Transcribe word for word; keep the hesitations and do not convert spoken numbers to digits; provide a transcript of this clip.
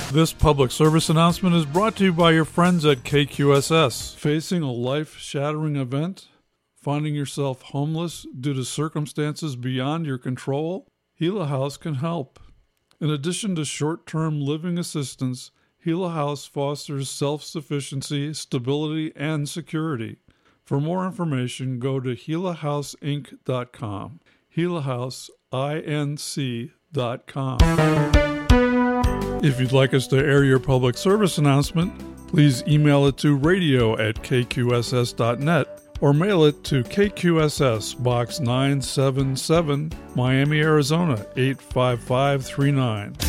This public service announcement is brought to you by your friends at K Q S S. Facing a life-shattering event? Finding yourself homeless due to circumstances beyond your control? Gila House can help. In addition to short-term living assistance, Gila House fosters self-sufficiency, stability, and security. For more information, go to Gila House Inc dot com. Gila House Inc dot com. If you'd like us to air your public service announcement, please email it to radio at k q s s dot net or mail it to K Q S S, Box nine seven seven, Miami, Arizona eight five five three nine.